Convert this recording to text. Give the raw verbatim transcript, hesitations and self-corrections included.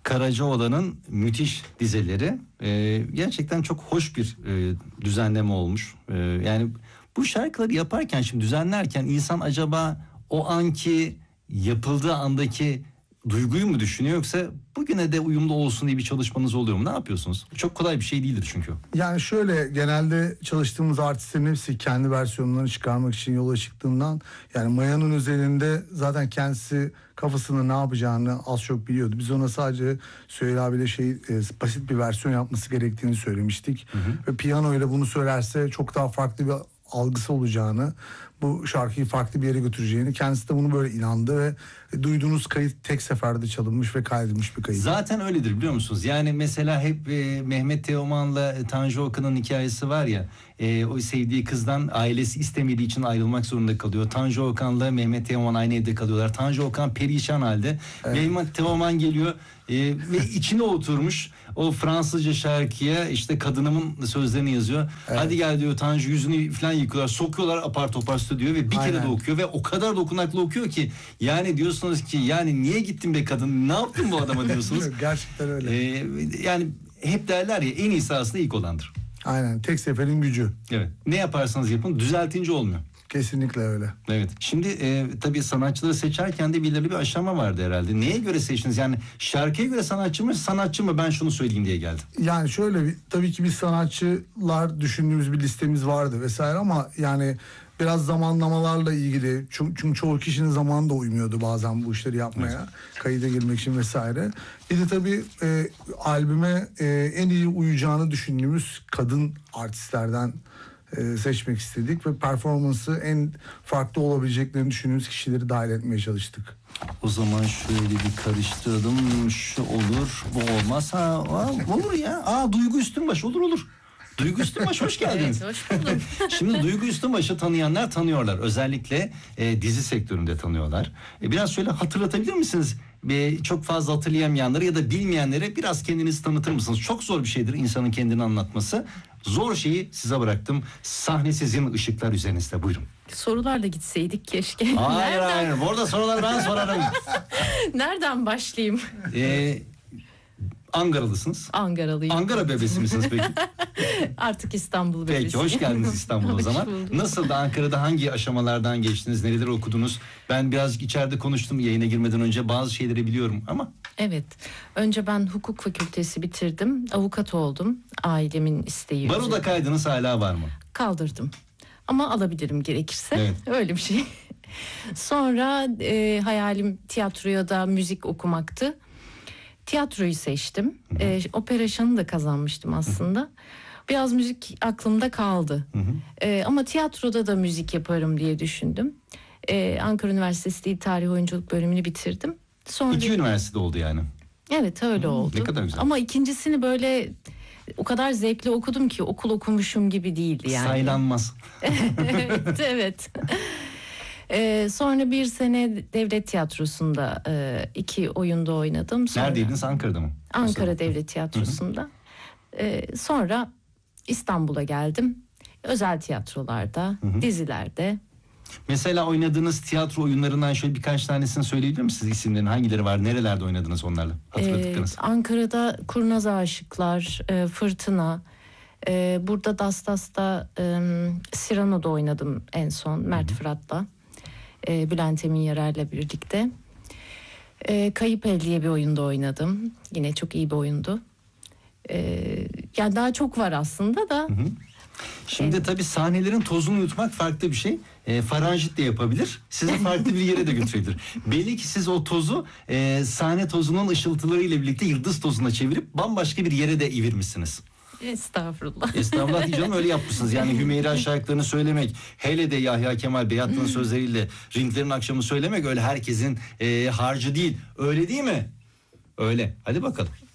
Karacaoğlan'ın müthiş dizeleri. Ee, gerçekten çok hoş bir e, düzenleme olmuş. Ee, yani bu şarkıları yaparken, şimdi düzenlerken insan acaba o anki yapıldığı andaki duyguyu mu düşünüyor, yoksa bugüne de uyumlu olsun diye bir çalışmanız oluyor mu? Ne yapıyorsunuz? Çok kolay bir şey değildir çünkü. Yani şöyle, genelde çalıştığımız artistlerin hepsi kendi versiyonlarını çıkarmak için yola çıktığından, yani Maya'nın özelinde zaten kendisi kafasında ne yapacağını az çok biliyordu. Biz ona sadece Süheyl abiyle şey e, basit bir versiyon yapması gerektiğini söylemiştik. Hı hı. Ve piyano ile bunu söylerse çok daha farklı bir algısı olacağını, bu şarkıyı farklı bir yere götüreceğini, kendisi de bunu böyle inandı ve duyduğunuz kayıt tek seferde çalınmış ve kaydedilmiş bir kayıt. Zaten öyledir, biliyor musunuz? Yani mesela hep e, Mehmet Teoman'la e, Tanju Okan'ın hikayesi var ya, e, o sevdiği kızdan ailesi istemediği için ayrılmak zorunda kalıyor. Tanju Okan'la Mehmet Teoman aynı evde kalıyorlar. Tanju Okan perişan halde. Evet. Mehmet Teoman geliyor e, ve içine oturmuş o Fransızca şarkıya işte kadınımın sözlerini yazıyor. Evet. Hadi gel diyor, Tanju yüzünü falan yıkıyorlar, sokuyorlar apar topar stüdyoya ve bir Aynen. kere de okuyor ve o kadar dokunaklı okuyor ki yani diyorsunuz ki yani niye gittin be kadın, ne yaptın bu adama diyorsunuz. Gerçekten öyle. Ee, yani hep derler ya, en iyisi aslında ilk olandır. Aynen, tek seferin gücü. Evet, ne yaparsanız yapın düzeltince olmuyor. Kesinlikle öyle. Evet. Şimdi e, tabii sanatçıları seçerken de belirli bir aşama vardı herhalde. Neye göre seçtiniz? Yani şarkıya göre sanatçı mı, sanatçı mı, ben şunu söyleyeyim diye geldim. Yani şöyle, bir, tabii ki biz sanatçılar düşündüğümüz bir listemiz vardı vesaire, ama yani biraz zamanlamalarla ilgili, çünkü, çünkü çoğu kişinin zamanı da uymuyordu bazen bu işleri yapmaya, evet. kayıda girmek için vesaire. Bir de tabii e, albüme e, en iyi uyacağını düşündüğümüz kadın artistlerden e, seçmek istedik ve performansı en farklı olabileceklerini düşündüğümüz kişileri dahil etmeye çalıştık. O zaman şöyle bir karıştırdım. Şu olur, bu olmaz. Ha, aa, olur ya. Aa, Duygu Üstünbaş, olur olur. Duygu Üstünbaş, hoş geldiniz. Evet, hoş buldum. Şimdi Duygu Üstünbaş'ı tanıyanlar tanıyorlar. Özellikle e, dizi sektöründe tanıyorlar. E, biraz şöyle hatırlatabilir misiniz? E, çok fazla hatırlayamayanları ya da bilmeyenlere biraz kendinizi tanıtır mısınız? Çok zor bir şeydir insanın kendini anlatması. Zor şeyi size bıraktım. Sahne sizin, ışıklar üzerinizde. Buyurun. Sorularla gitseydik keşke. Hayır Nereden? hayır. Burada soruları ben sorarım. Nereden başlayayım? Eee... Ankaralısınız. Ankaralıyım. Ankara bebesi misiniz peki? Artık İstanbul bebesi. Peki, hoş geldiniz İstanbul'a o zaman. Nasıl da Ankara'da hangi aşamalardan geçtiniz? Neler okudunuz? Ben birazcık içeride konuştum yayına girmeden önce. Bazı şeyleri biliyorum ama. Evet. Önce ben hukuk fakültesi bitirdim. Avukat oldum. Ailemin isteği. Baroda kaydınız hala var mı? Kaldırdım. Ama alabilirim gerekirse. Evet. Öyle bir şey. Sonra e, hayalim tiyatroya da müzik okumaktı. Tiyatroyu seçtim. E, opera şanı da kazanmıştım aslında. Hı hı. Biraz müzik aklımda kaldı. Hı hı. E, ama tiyatroda da müzik yaparım diye düşündüm. E, Ankara Üniversitesi Dil Tarih Oyunculuk bölümünü bitirdim. Sonra İki üniversitede oldu yani. Evet, öyle hı, oldu. Ne kadar güzel. Ama ikincisini böyle o kadar zevkli okudum ki okul okumuşum gibi değildi yani. Saylanmaz. Evet, evet. Ee, sonra bir sene devlet tiyatrosunda e, iki oyunda oynadım. Sonra, neredeydiniz, Ankara'da mı? Ankara Mesela. Devlet Tiyatrosu'nda. Ee, sonra İstanbul'a geldim. Özel tiyatrolarda, hı hı. dizilerde. Mesela oynadığınız tiyatro oyunlarından şöyle birkaç tanesini söyleyebilir misiniz, isimlerini? Hangileri var? Nerelerde oynadınız onlarla? Hatırladıklarınız. Ee, Ankara'da Kurnaz Aşıklar, e, Fırtına. E, burada Dastas'ta e, Cyrano'da oynadım en son, Mert Fırat'la. E, Bülent Emin Yarar'la birlikte. E, Kayıp El diye bir oyunda oynadım. Yine çok iyi bir oyundu. E, yani daha çok var aslında da. Hı hı. Şimdi e, tabii sahnelerin tozunu yutmak farklı bir şey. E, faranjit de yapabilir. Sizi farklı bir yere de götürebilir. Belli ki siz o tozu e, sahne tozunun ışıltıları ile birlikte yıldız tozuna çevirip bambaşka bir yere de evirmişsiniz. Estağfurullah. Estağfurullah diyeceğim, öyle yapmışsınız. Yani Hümeyra şarkılarını söylemek, hele de Yahya Kemal Beyatlı'nın sözleriyle Renklerin Akşamı söylemek öyle herkesin e, harcı değil. Öyle değil mi? Öyle. Hadi bakalım.